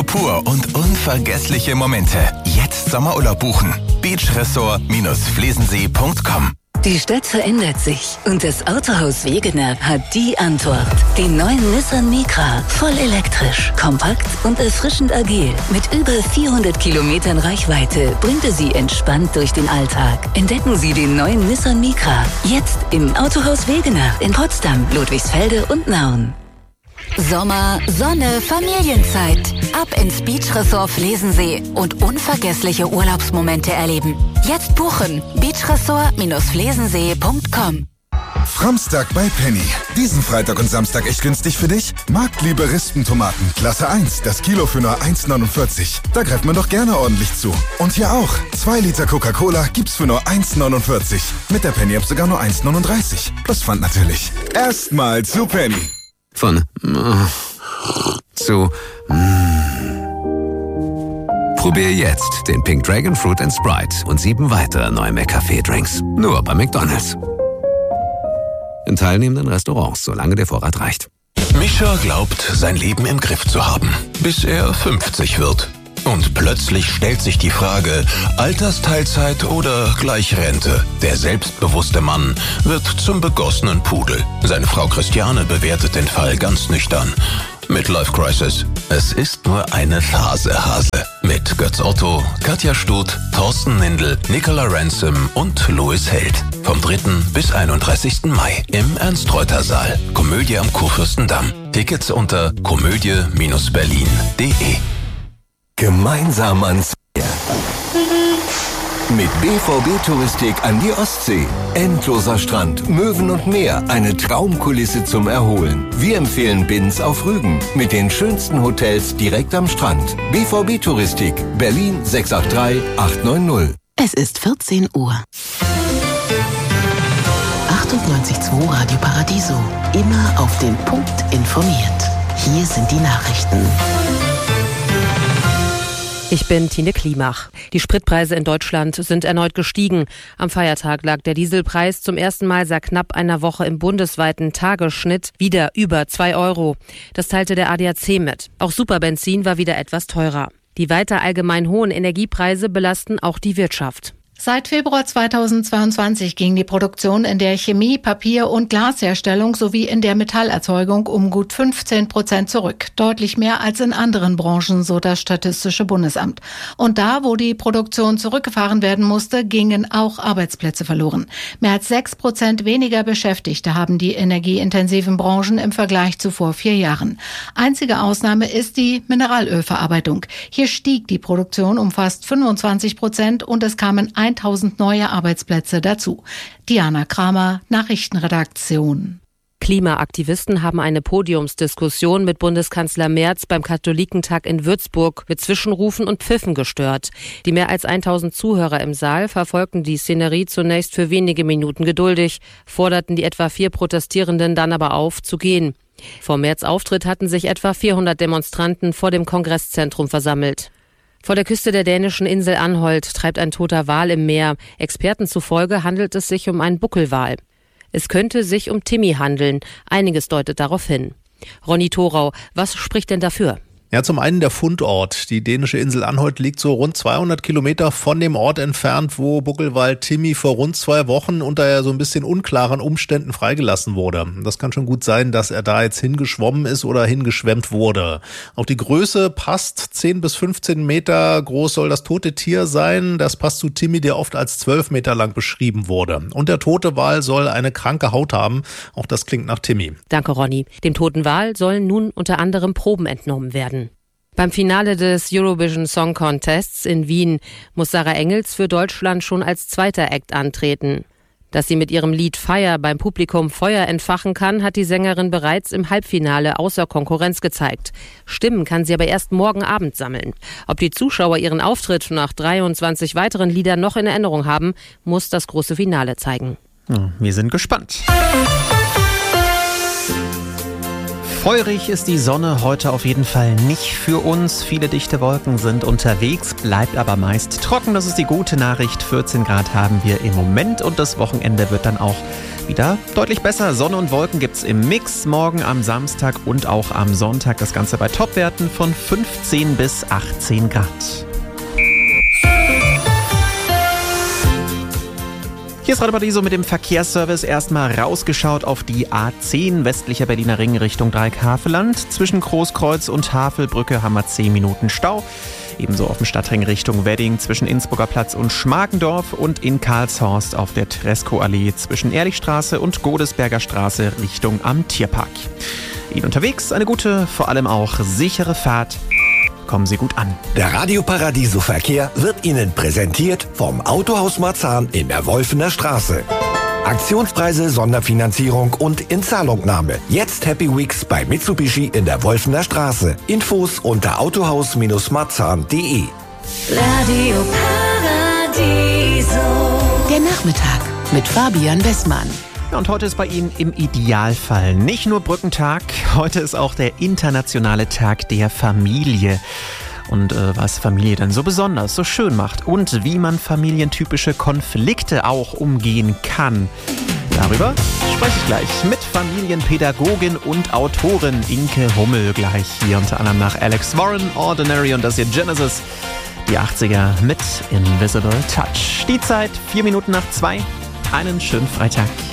Natur pur und unvergessliche Momente. Jetzt Sommerurlaub buchen. Beachresort-flesensee.com. Die Stadt verändert sich und das Autohaus Wegener hat die Antwort. Den neuen Nissan Micra. Voll elektrisch, kompakt und erfrischend agil. Mit über 400 Kilometern Reichweite bringt er Sie entspannt durch den Alltag. Entdecken Sie den neuen Nissan Micra. Jetzt im Autohaus Wegener in Potsdam, Ludwigsfelde und Nauen. Sommer, Sonne, Familienzeit. Ab ins Beachresort Flesensee und unvergessliche Urlaubsmomente erleben. Jetzt buchen. Beachresort-flesensee.com. Framstag bei Penny. Diesen Freitag und Samstag echt günstig für dich? Marktliebe Rispentomaten, Klasse 1, das Kilo für nur 1,49. Da greift man doch gerne ordentlich zu. Und hier auch. 2 Liter Coca-Cola gibt's für nur 1,49. Mit der Penny-App sogar nur 1,39. Plus Pfand natürlich. Erstmal zu Penny. Von zu Probier jetzt den Pink Dragon Fruit and Sprite und 7 weitere neue McCafé-Drinks. Nur bei McDonald's. In teilnehmenden Restaurants, solange der Vorrat reicht. Mischa glaubt, sein Leben im Griff zu haben, bis er 50 wird. Und plötzlich stellt sich die Frage, Altersteilzeit oder gleich Rente? Der selbstbewusste Mann wird zum begossenen Pudel. Seine Frau Christiane bewertet den Fall ganz nüchtern. Midlife Crisis. Es ist nur eine Phase, Hase. Mit Götz Otto, Katja Stut, Thorsten Nindl, Nicola Ransom und Louis Held. Vom 3. bis 31. Mai im Ernst-Reuter-Saal. Komödie am Kurfürstendamm. Tickets unter komödie-berlin.de. Gemeinsam ans Meer. Mit BVB Touristik an die Ostsee. Endloser Strand, Möwen und Meer, eine Traumkulisse zum Erholen. Wir empfehlen Binz auf Rügen mit den schönsten Hotels direkt am Strand. BVB Touristik, Berlin 683 890. Es ist 14 Uhr. 98.2 Radio Paradiso. Immer auf den Punkt informiert. Hier sind die Nachrichten. Ich bin Tine Klimach. Die Spritpreise in Deutschland sind erneut gestiegen. Am Feiertag lag der Dieselpreis zum ersten Mal seit knapp einer Woche im bundesweiten Tagesschnitt wieder über 2 Euro. Das teilte der ADAC mit. Auch Superbenzin war wieder etwas teurer. Die weiter allgemein hohen Energiepreise belasten auch die Wirtschaft. Seit Februar 2022 ging die Produktion in der Chemie-, Papier- und Glasherstellung sowie in der Metallerzeugung um gut 15% zurück. Deutlich mehr als in anderen Branchen, so das Statistische Bundesamt. Und da, wo die Produktion zurückgefahren werden musste, gingen auch Arbeitsplätze verloren. Mehr als 6% weniger Beschäftigte haben die energieintensiven Branchen im Vergleich zu vor 4 Jahren. Einzige Ausnahme ist die Mineralölverarbeitung. Hier stieg die Produktion um fast 25% und es kamen 1000 neue Arbeitsplätze dazu. Diana Kramer, Nachrichtenredaktion. Klimaaktivisten haben eine Podiumsdiskussion mit Bundeskanzler Merz beim Katholikentag in Würzburg mit Zwischenrufen und Pfiffen gestört. Die mehr als 1000 Zuhörer im Saal verfolgten die Szenerie zunächst für wenige Minuten geduldig, forderten die etwa 4 Protestierenden dann aber auf, zu gehen. Vor Merz' Auftritt hatten sich etwa 400 Demonstranten vor dem Kongresszentrum versammelt. Vor der Küste der dänischen Insel Anholt treibt ein toter Wal im Meer. Experten zufolge handelt es sich um einen Buckelwal. Es könnte sich um Timmy handeln. Einiges deutet darauf hin. Ronny Thorau, was spricht denn dafür? Ja, zum einen der Fundort. Die dänische Insel Anholt liegt so rund 200 Kilometer von dem Ort entfernt, wo Buckelwal Timmy vor rund 2 Wochen unter so ein bisschen unklaren Umständen freigelassen wurde. Das kann schon gut sein, dass er da jetzt hingeschwommen ist oder hingeschwemmt wurde. Auch die Größe passt. 10 bis 15 Meter groß soll das tote Tier sein. Das passt zu Timmy, der oft als 12 Meter lang beschrieben wurde. Und der tote Wal soll eine kranke Haut haben. Auch das klingt nach Timmy. Danke, Ronny. Dem toten Wal sollen nun unter anderem Proben entnommen werden. Beim Finale des Eurovision Song Contests in Wien muss Sarah Engels für Deutschland schon als zweiter Act antreten. Dass sie mit ihrem Lied Fire beim Publikum Feuer entfachen kann, hat die Sängerin bereits im Halbfinale außer Konkurrenz gezeigt. Stimmen kann sie aber erst morgen Abend sammeln. Ob die Zuschauer ihren Auftritt nach 23 weiteren Liedern noch in Erinnerung haben, muss das große Finale zeigen. Wir sind gespannt. Feurig ist die Sonne heute auf jeden Fall nicht für uns. Viele dichte Wolken sind unterwegs, bleibt aber meist trocken. Das ist die gute Nachricht. 14 Grad haben wir im Moment und das Wochenende wird dann auch wieder deutlich besser. Sonne und Wolken gibt's im Mix. Morgen am Samstag und auch am Sonntag. Das Ganze bei Topwerten von 15 bis 18 Grad. Hier ist Radio Paradiso mit dem Verkehrsservice. Erstmal rausgeschaut auf die A10, westlicher Berliner Ring Richtung Dreieckhaveland. Zwischen Großkreuz und Havelbrücke haben wir 10 Minuten Stau. Ebenso auf dem Stadtring Richtung Wedding zwischen Innsbrucker Platz und Schmargendorf und in Karlshorst auf der Treskow-Allee zwischen Ehrlichstraße und Godesberger Straße Richtung am Tierpark. Ihnen unterwegs eine gute, vor allem auch sichere Fahrt. Kommen Sie gut an. Der Radio Paradiso Verkehr wird Ihnen präsentiert vom Autohaus Marzahn in der Wolfener Straße. Aktionspreise, Sonderfinanzierung und Inzahlungnahme. Jetzt Happy Weeks bei Mitsubishi in der Wolfener Straße. Infos unter autohaus-marzahn.de. Radio Paradiso. Der Nachmittag mit Fabian Westmann. Und heute ist bei Ihnen im Idealfall nicht nur Brückentag, heute ist auch der internationale Tag der Familie. Und was Familie dann so besonders, so schön macht und wie man familientypische Konflikte auch umgehen kann. Darüber spreche ich gleich mit Familienpädagogin und Autorin Inke Hummel gleich hier unter anderem nach Alex Warren, Ordinary und das hier Genesis. Die 80er mit Invisible Touch. Die Zeit 4 Minuten nach 2. Einen schönen Freitag.